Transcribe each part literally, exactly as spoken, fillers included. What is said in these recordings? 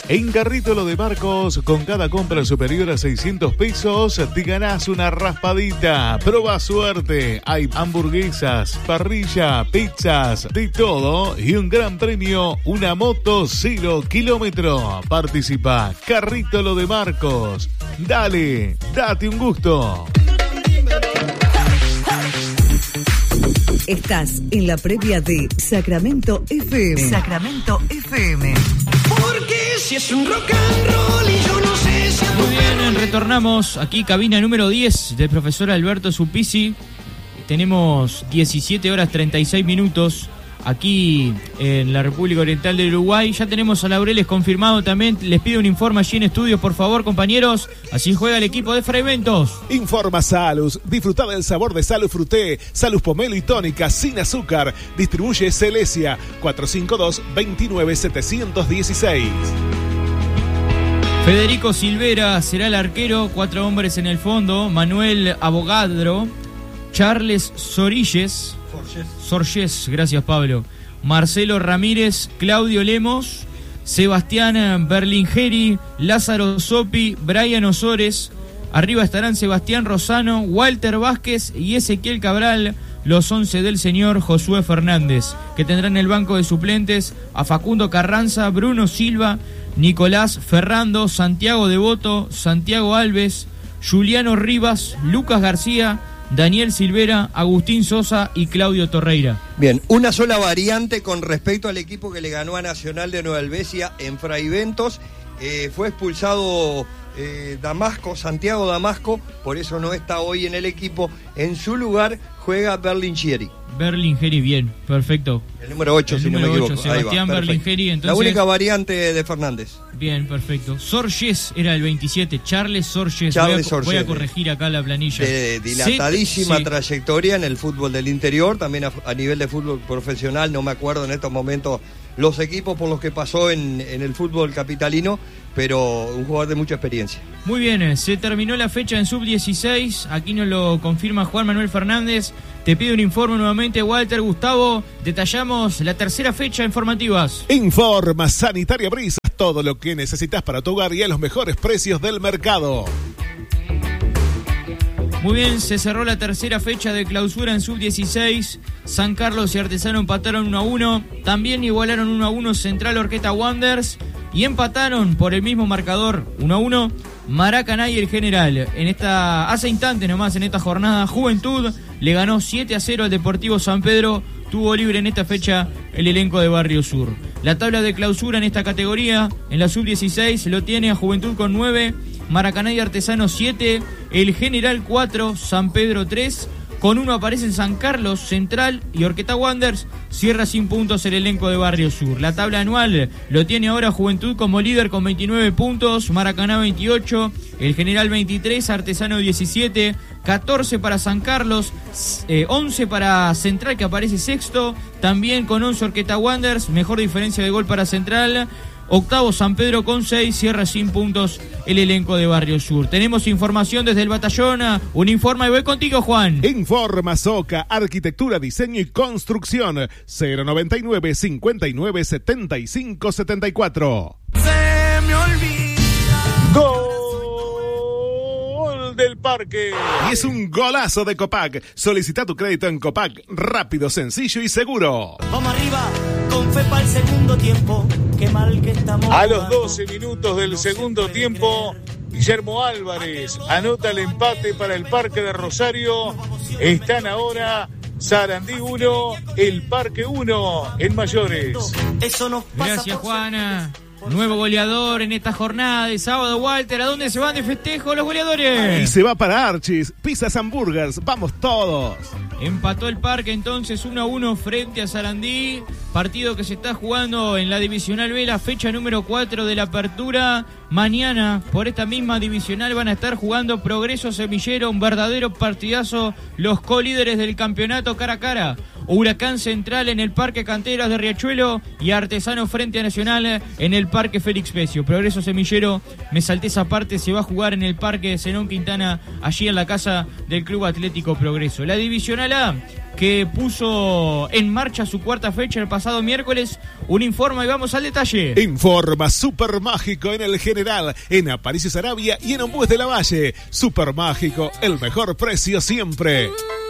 En Carrito Lo de Marcos, con cada compra superior a seiscientos pesos, te ganás una raspadita. Proba suerte. Hay hamburguesas, parrilla, pizzas, de todo. Y un gran premio, una moto cero kilómetro. Participa. Carrito Lo de Marcos. Dale, date un gusto. Estás en la previa de Sacramento F M. Sacramento F M. Porque si es un rock and roll y yo no sé si... Muy bien, retornamos aquí, cabina número diez del profesor Alberto Supisi. Tenemos diecisiete horas treinta y seis minutos aquí en la República Oriental del Uruguay. Ya tenemos a Laureles confirmado también. Les pido un informe allí en estudios, por favor, compañeros. Así juega el equipo de Fraiventos. Informa Salus. Disfruta del sabor de Salus Fruté, Salus Pomelo y Tónica sin azúcar. Distribuye Celesia cuatro cinco dos, dos nueve siete uno seis. Federico Silvera será el arquero. Cuatro hombres en el fondo. Manuel Abogadro, Charles Sorilles, Sorges, gracias Pablo, Marcelo Ramírez, Claudio Lemos, Sebastián Berlingeri, Lázaro Sopi, Brian Osores. Arriba estarán Sebastián Rosano, Walter Vázquez y Ezequiel Cabral, los once del señor Josué Fernández, que tendrán en el banco de suplentes a Facundo Carranza, Bruno Silva, Nicolás Ferrando, Santiago Devoto, Santiago Alves, Juliano Rivas, Lucas García, Daniel Silvera, Agustín Sosa y Claudio Torreira. Bien, una sola variante con respecto al equipo que le ganó a Nacional de Nueva Helvecia en Fraiventos. Eh, fue expulsado eh, Damasco, Santiago Damasco, por eso no está hoy en el equipo. En su lugar juega Berlingeri. Berlingeri, bien, perfecto. El número ocho, el si número no me equivoco. ocho, Sebastián Berlingeri, entonces... La única variante de Fernández. Bien, perfecto. Sorges era el veintisiete, Charles Sorges. Charles voy, a, Sorges. voy a corregir acá la planilla. De dilatadísima sí. trayectoria en el fútbol del interior, también a, a nivel de fútbol profesional. No me acuerdo en estos momentos los equipos por los que pasó en, en el fútbol capitalino, pero un jugador de mucha experiencia. Muy bien, se terminó la fecha en sub dieciséis, aquí nos lo confirma Juan Manuel Fernández. Te pido un informe nuevamente, Walter. Gustavo, detallamos la tercera fecha informativas. Informa Sanitaria Brisas, todo lo que necesitas para tu hogar y a los mejores precios del mercado. Muy bien, se cerró la tercera fecha de clausura en sub dieciséis. San Carlos y Artesano empataron uno a uno. También igualaron uno a uno Central Orqueta Wanderers. Y empataron por el mismo marcador uno a uno Maracaná y el General. En esta, hace instantes nomás en esta jornada, Juventud le ganó siete a cero al Deportivo San Pedro. Tuvo libre en esta fecha el elenco de Barrio Sur. La tabla de clausura en esta categoría, en la sub dieciséis, lo tiene a Juventud con nueve, Maracaná y Artesano siete, el General cuatro, San Pedro tres. Con uno aparecen San Carlos, Central y Orqueta Wanderers. Cierra sin puntos el elenco de Barrio Sur. La tabla anual lo tiene ahora Juventud como líder con veintinueve puntos, Maracaná veintiocho, el General veintitrés, Artesano diecisiete, catorce para San Carlos, eh, once para Central que aparece sexto, también con once Orqueta Wanderers, mejor diferencia de gol para Central. Octavo San Pedro con seis, cierra sin puntos el elenco de Barrio Sur. Tenemos información desde el batallón, un informe y voy contigo, Juan. Informa Soca, Arquitectura, Diseño y Construcción, cero noventa y nueve, cincuenta y nueve, setenta y cinco, setenta y cuatro. Se me olvida. Gol del Parque. Y es un golazo de Copac. Solicita tu crédito en Copac, rápido, sencillo y seguro. Vamos arriba, con fe para el segundo tiempo. Qué mal que estamos. A los doce minutos del segundo tiempo, Guillermo Álvarez anota el empate para el Parque de Rosario. Están ahora Sarandí uno, el Parque uno en mayores. Eso nos pasa. Gracias, Juana. Nuevo goleador en esta jornada de sábado, Walter. ¿A dónde se van de festejo los goleadores? Y se va para Archis, Pizzas Hamburgers, vamos todos. Empató el Parque entonces uno a uno frente a Sarandí. Partido que se está jugando en la Divisional B, la fecha número cuatro de la apertura. Mañana, por esta misma Divisional, van a estar jugando Progreso Semillero, un verdadero partidazo. Los colíderes del campeonato cara a cara. Huracán Central en el Parque Canteras de Riachuelo y Artesano frente a Nacional en el Parque Félix Pecio. Progreso Semillero, me salté esa parte, se va a jugar en el Parque de Zenón Quintana, allí en la casa del Club Atlético Progreso. La Divisional A, que puso en marcha su cuarta fecha el pasado miércoles. Un informe y vamos al detalle. Informa Super Mágico en el General, en Aparicio Sarabia y en Ombues de la Valle. Super Mágico, el mejor precio siempre.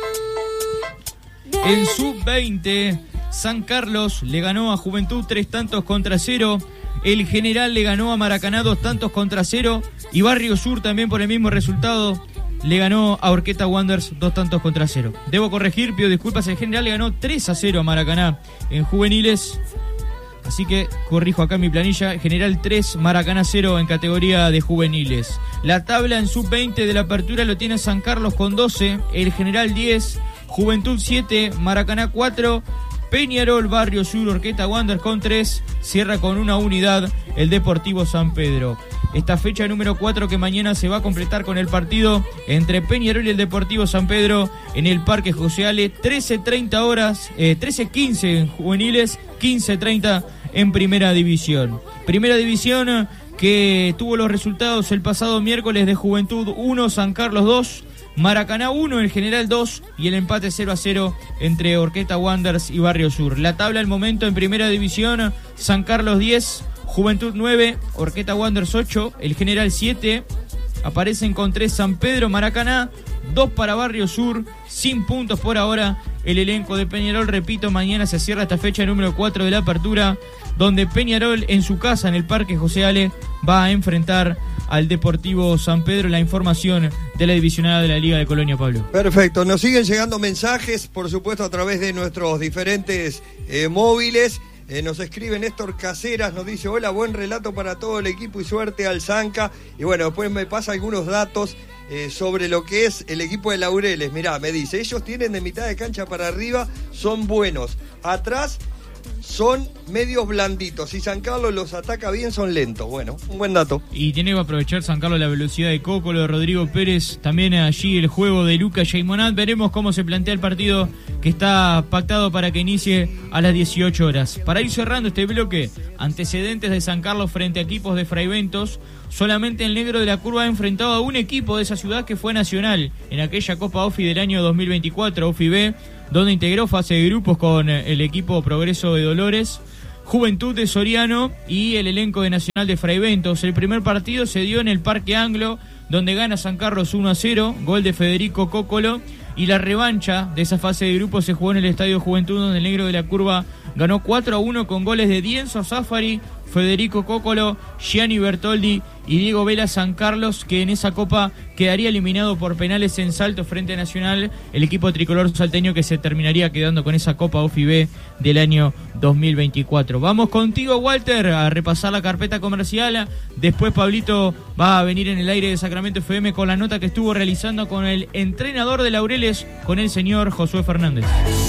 En sub veinte, San Carlos le ganó a Juventud tres tantos contra cero. El General le ganó a Maracaná dos tantos contra cero. Y Barrio Sur también por el mismo resultado le ganó a Horqueta Wanderers dos tantos contra cero. Debo corregir, pido disculpas, el General le ganó tres a cero a Maracaná en juveniles. Así que corrijo acá mi planilla. General tres, Maracaná cero en categoría de juveniles. La tabla en sub veinte de la apertura lo tiene San Carlos con doce. El General diez, Juventud siete, Maracaná cuatro. Peñarol, Barrio Sur, Horqueta Wanderers con tres. Cierra con una unidad el Deportivo San Pedro. Esta fecha número cuatro que mañana se va a completar con el partido entre Peñarol y el Deportivo San Pedro en el Parque José Ale. trece treinta horas, eh, trece quince en juveniles, quince treinta en Primera División. Primera División que tuvo los resultados el pasado miércoles de Juventud uno, San Carlos dos. Maracaná uno, el General dos y el empate cero a cero entre Horqueta Wanderers y Barrio Sur. La tabla al momento en Primera División: San Carlos diez, Juventud nueve, Horqueta Wanderers ocho, el General siete. Aparecen con tres San Pedro, Maracaná, dos para Barrio Sur, sin puntos por ahora el elenco de Peñarol. Repito, mañana se cierra esta fecha número cuatro de la apertura, donde Peñarol en su casa, en el Parque José Ale, va a enfrentar al Deportivo San Pedro. La información de la divisionada de la Liga de Colonia, Pablo. Perfecto, nos siguen llegando mensajes, por supuesto a través de nuestros diferentes eh, móviles. Eh, nos escribe Néstor Caseras, nos dice: hola, buen relato para todo el equipo y suerte al Zanca. Y bueno, después me pasa algunos datos eh, sobre lo que es el equipo de Laureles. Mirá, me dice, ellos tienen de mitad de cancha para arriba, son buenos. Atrás son medios blanditos. Si San Carlos los ataca bien, son lentos. Bueno, un buen dato. Y tiene que aprovechar San Carlos la velocidad de Cócolo, de Rodrigo Pérez. También allí el juego de Lucas Yaimonat. Veremos cómo se plantea el partido, que está pactado para que inicie a las dieciocho horas. Para ir cerrando este bloque, antecedentes de San Carlos frente a equipos de Fraiventos. Solamente el Negro de la Curva ha enfrentado a un equipo de esa ciudad que fue nacional en aquella Copa O F I del año dos mil veinticuatro, O F I B, donde integró fase de grupos con el equipo Progreso de Dolores, Juventud de Soriano y el elenco de Nacional de Fraiventos. El primer partido se dio en el Parque Anglo, donde gana San Carlos uno a cero, gol de Federico Cócolo, y la revancha de esa fase de grupos se jugó en el Estadio Juventud, donde el Negro de la Curva ganó cuatro a uno con goles de Dienzo Zafari, Federico Cócolo, Gianni Bertoldi y Diego Vela. San Carlos, que en esa copa quedaría eliminado por penales en Salto frente a Nacional, el equipo tricolor salteño que se terminaría quedando con esa Copa O F I B del año dos mil veinticuatro. Vamos contigo, Walter, a repasar la carpeta comercial. Después Pablito va a venir en el aire de Sacramento F M con la nota que estuvo realizando con el entrenador de Laureles, con el señor Josué Fernández.